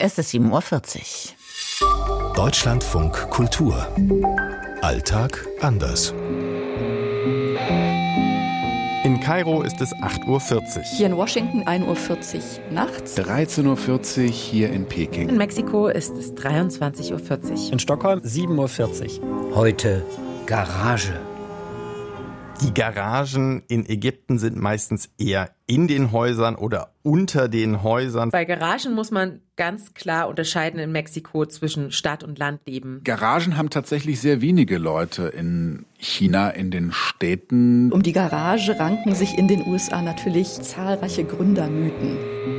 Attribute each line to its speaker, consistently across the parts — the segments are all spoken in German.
Speaker 1: Es ist 7:40 Uhr.
Speaker 2: Deutschlandfunk Kultur. Alltag anders.
Speaker 3: In Kairo ist es 8:40 Uhr.
Speaker 4: Hier in Washington 1:40 Uhr nachts.
Speaker 5: 13:40 Uhr hier in Peking.
Speaker 6: In Mexiko ist es 23:40 Uhr.
Speaker 7: In Stockholm 7:40
Speaker 8: Uhr. Heute Garage.
Speaker 3: Die Garagen in Ägypten sind meistens eher in den Häusern oder unter den Häusern.
Speaker 6: Bei Garagen muss man ganz klar unterscheiden in Mexiko zwischen Stadt- und Landleben.
Speaker 5: Garagen haben tatsächlich sehr wenige Leute in China, in den Städten.
Speaker 4: Um die Garage ranken sich in den USA natürlich zahlreiche Gründermythen.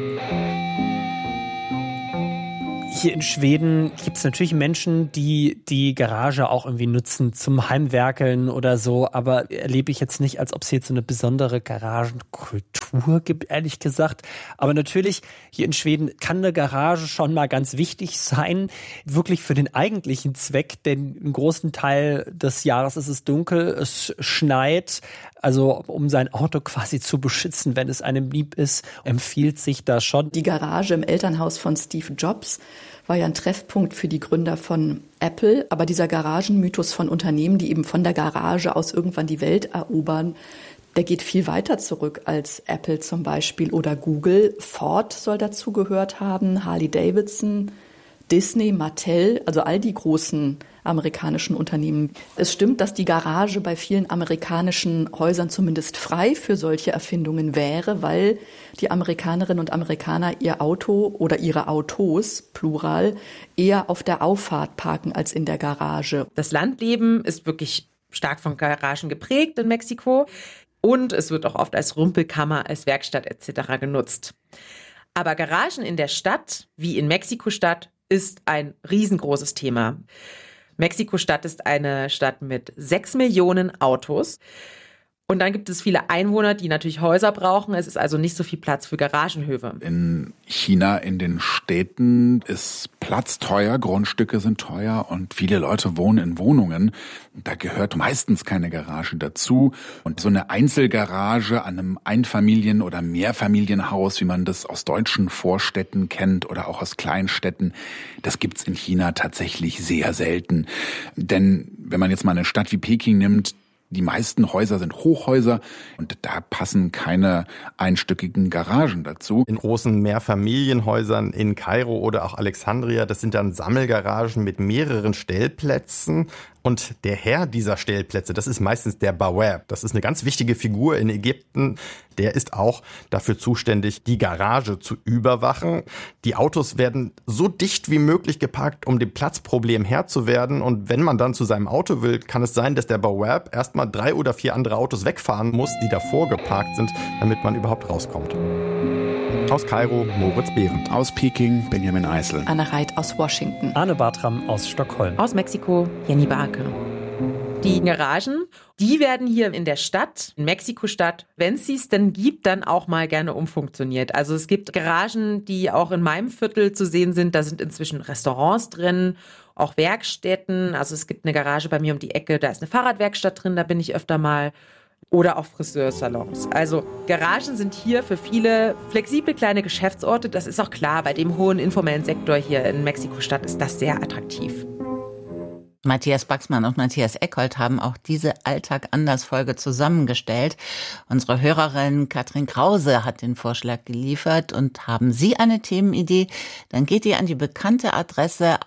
Speaker 7: Hier in Schweden gibt es natürlich Menschen, die die Garage auch irgendwie nutzen zum Heimwerkeln oder so, aber erlebe ich jetzt nicht, als ob es jetzt so eine besondere Garagenkultur gibt, ehrlich gesagt. Aber natürlich, hier in Schweden kann eine Garage schon mal ganz wichtig sein, wirklich für den eigentlichen Zweck, denn einen großen Teil des Jahres ist es dunkel, es schneit. Also um sein Auto quasi zu beschützen, wenn es einem lieb ist, empfiehlt sich das schon.
Speaker 4: Die Garage im Elternhaus von Steve Jobs war ja ein Treffpunkt für die Gründer von Apple. Aber dieser Garagenmythos von Unternehmen, die eben von der Garage aus irgendwann die Welt erobern, der geht viel weiter zurück als Apple zum Beispiel oder Google. Ford soll dazu gehört haben, Harley-Davidson, Disney, Mattel, also all die großen amerikanischen Unternehmen. Es stimmt, dass die Garage bei vielen amerikanischen Häusern zumindest frei für solche Erfindungen wäre, weil die Amerikanerinnen und Amerikaner ihr Auto oder ihre Autos, Plural, eher auf der Auffahrt parken als in der Garage.
Speaker 6: Das Landleben ist wirklich stark von Garagen geprägt in Mexiko und es wird auch oft als Rümpelkammer, als Werkstatt etc. genutzt. Aber Garagen in der Stadt, wie in Mexiko-Stadt, ist ein riesengroßes Thema. Mexiko-Stadt ist eine Stadt mit 6 Millionen Autos. Und dann gibt es viele Einwohner, die natürlich Häuser brauchen. Es ist also nicht so viel Platz für Garagenhöfe.
Speaker 5: In China, in den Städten ist Platz teuer, Grundstücke sind teuer und viele Leute wohnen in Wohnungen. Da gehört meistens keine Garage dazu. Und so eine Einzelgarage an einem Einfamilien- oder Mehrfamilienhaus, wie man das aus deutschen Vorstädten kennt oder auch aus Kleinstädten, das gibt's in China tatsächlich sehr selten. Denn wenn man jetzt mal eine Stadt wie Peking nimmt, die meisten Häuser sind Hochhäuser und da passen keine einstöckigen Garagen dazu.
Speaker 3: In großen Mehrfamilienhäusern in Kairo oder auch Alexandria, das sind dann Sammelgaragen mit mehreren Stellplätzen. Und der Herr dieser Stellplätze, das ist meistens der Bawab. Das ist eine ganz wichtige Figur in Ägypten. Der ist auch dafür zuständig, die Garage zu überwachen. Die Autos werden so dicht wie möglich geparkt, um dem Platzproblem Herr zu werden. Und wenn man dann zu seinem Auto will, kann es sein, dass der Bawab erstmal 3 oder 4 andere Autos wegfahren muss, die davor geparkt sind, damit man überhaupt rauskommt. Aus Kairo, Moritz Behrendt.
Speaker 5: Aus Peking, Benjamin Eisel.
Speaker 4: Anne Reit aus Washington.
Speaker 7: Arne Bartram aus Stockholm.
Speaker 6: Aus Mexiko, Jenny Barke. Die Garagen, die werden hier in der Stadt, in Mexiko-Stadt, wenn es sie denn gibt, dann auch mal gerne umfunktioniert. Also es gibt Garagen, die auch in meinem Viertel zu sehen sind. Da sind inzwischen Restaurants drin, auch Werkstätten. Also es gibt eine Garage bei mir um die Ecke, da ist eine Fahrradwerkstatt drin, da bin ich öfter mal. Oder auch Friseursalons. Also Garagen sind hier für viele flexible kleine Geschäftsorte. Das ist auch klar, bei dem hohen informellen Sektor hier in Mexiko-Stadt ist das sehr attraktiv.
Speaker 1: Matthias Baxmann und Matthias Eckholt haben auch diese Alltag-anders-Folge zusammengestellt. Unsere Hörerin Katrin Krause hat den Vorschlag geliefert. Und haben Sie eine Themenidee? Dann geht ihr an die bekannte Adresse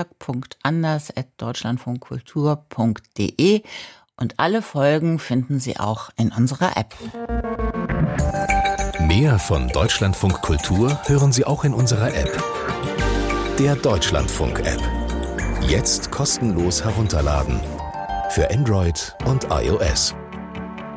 Speaker 1: alltag.anders@deutschlandfunkkultur.de. Und alle Folgen finden Sie auch in unserer App.
Speaker 2: Mehr von Deutschlandfunk Kultur hören Sie auch in unserer App. Der Deutschlandfunk-App. Jetzt kostenlos herunterladen. Für Android und iOS.